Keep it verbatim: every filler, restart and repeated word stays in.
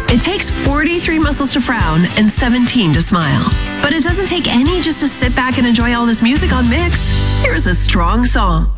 It takes forty-three muscles to frown and seventeen to smile. But it doesn't take any just to sit back and enjoy all this music on Mix. Here's a strong song.